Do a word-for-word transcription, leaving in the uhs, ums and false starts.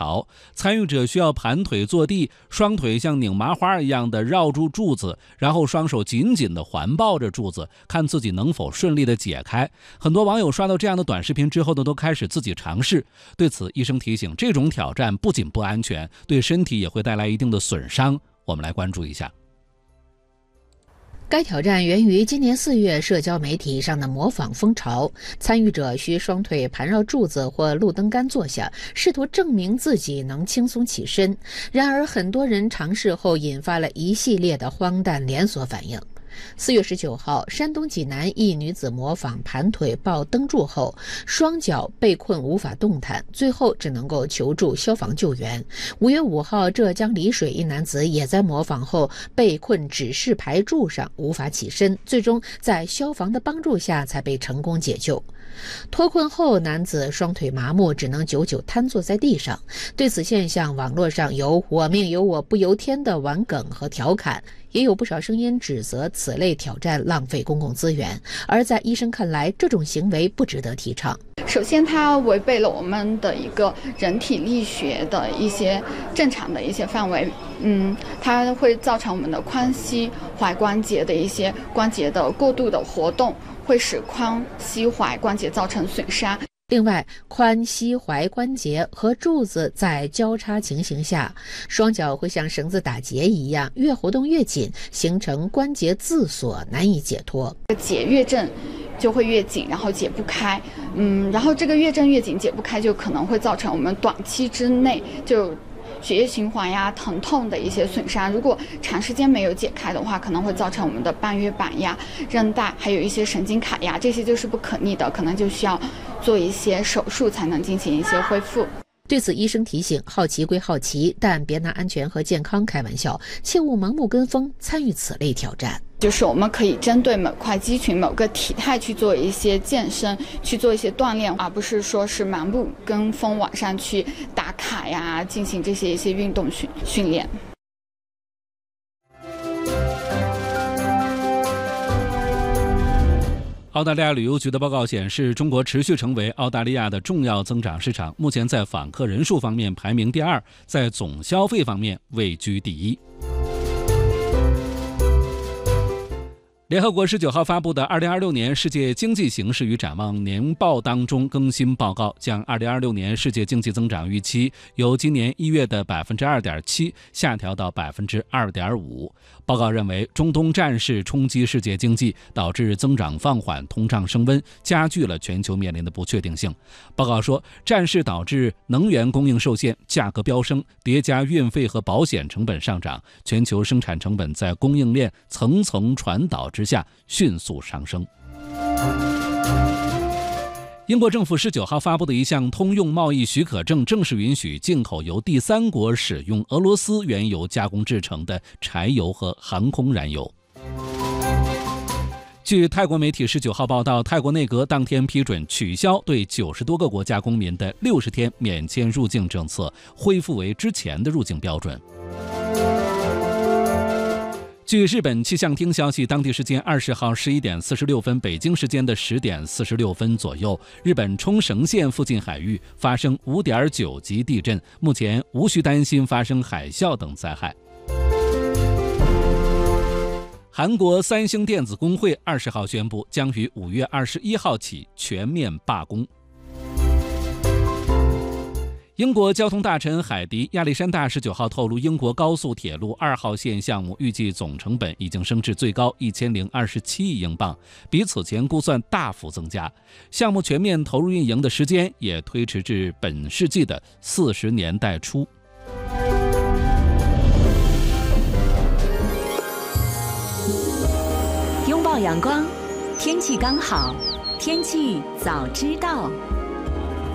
槽，参与者需要盘腿坐地，双腿像拧麻花一样的绕住柱子，然后双手紧紧地环抱着柱子，看自己能否顺利地解开。很多网友刷到这样的短视频之后呢，都开始自己尝试。对此，医生提醒，这种挑战不仅不安全，对身体也会带来一定的损伤。我们来关注一下。 该挑战源于今年四月社交媒体上的模仿风潮，参与者需双腿盘绕柱子或路灯杆坐下，试图证明自己能轻松起身。然而，很多人尝试后引发了一系列的荒诞连锁反应。四月十九号，山东济南一女子模仿盘腿抱灯柱后，双脚被困无法动弹，最后只能够求助消防救援。五月五号，浙江丽水一男子也在模仿后被困指示牌柱上无法起身，最终在消防的帮助下才被成功解救。脱困后，男子双腿麻木，只能久久瘫坐在地上。对此现象，网络上有我命由我不由天的玩梗和调侃，也有不少声音指责此类挑战浪费公共资源，而在医生看来，这种行为不值得提倡。 首先，它违背了我们的一个人体力学的一些正常的一些范围，嗯，它会造成我们的髋膝踝关节的一些关节的过度的活动，会使髋膝踝关节造成损伤。 另外，髋膝踝关节和柱子在交叉情形下，双脚会像绳子打结一样，越活动越紧，形成关节自锁，难以解脱。 解越正就会越紧，然后解不开，嗯，然后这个越正越紧解不开，就可能会造成我们短期之内就血液循环呀、疼痛的一些损伤。如果长时间没有解开的话，可能会造成我们的半月板呀、韧带，还有一些神经卡呀，这些就是不可逆的，可能就需要做一些手术才能进行一些恢复。 对此，医生提醒，好奇归好奇，但别拿安全和健康开玩笑，切勿盲目跟风参与此类挑战。 就是我们可以针对某块肌群、某个体态去做一些健身，去做一些锻炼，而不是说是盲目跟风网上去打卡呀，进行这些一些运动训训练。 澳大利亚旅游局的报告显示，中国持续成为澳大利亚的重要增长市场，目前在访客人数方面排名第二，在总消费方面位居第一。联合国十九号发布的二零二六年世界经济形势与展望年报当中更新报告，将二零二六年世界经济增长预期由今年一月的百分之二点七下调到百分之二点五。报告认为，中东战事冲击世界经济，导致增长放缓、通胀升温，加剧了全球面临的不确定性。报告说，战事导致能源供应受限、价格飙升，叠加运费和保险成本上涨，全球生产成本在供应链层层传导之下迅速上升。英国政府十九号发布的一项通用贸易许可证，正式允许进口由第三国使用俄罗斯原油加工制成的柴油和航空燃油。据泰国媒体十九号报道，泰国内阁当天批准取消对九十多个国家公民的六十天免签入境政策，恢复为之前的入境标准。据日本气象厅消息，当地时间二十号十一点四十六分，北京时间的十点四十六分左右，日本冲绳县附近海域发生五点九级地震，目前无需担心发生海啸等灾害。韩国三星电子工会二十号宣布，将于五月二十一号起全面罢工。英国交通大臣海迪亚历山大十九号透露，英国高速铁路二号线项目预计总成本已经升至最高一千零二十七亿英镑，比此前估算大幅增加。项目全面投入运营的时间也推迟至本世纪的四十年代初。 拥抱阳光，天气刚好，天气早知道。